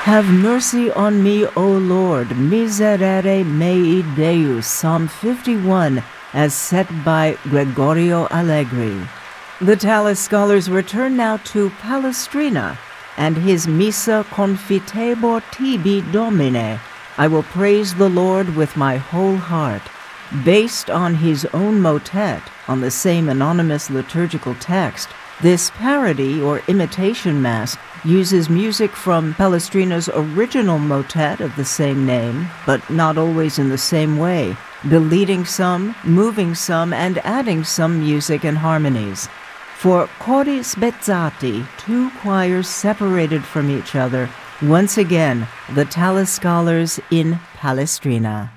Have mercy on me, O Lord, miserere mei Deus, Psalm 51, as set by Gregorio Allegri. The Tallis scholars return now to Palestrina and his Missa Confitebor tibi Domine, I will praise the Lord with my whole heart, based on his own motet on the same anonymous liturgical text. This parody or imitation mass uses music from Palestrina's original motet of the same name, but not always in the same way, deleting some, moving some, and adding some music and harmonies. For Cori Spezzati, two choirs separated from each other, once again, the Tallis scholars in Palestrina.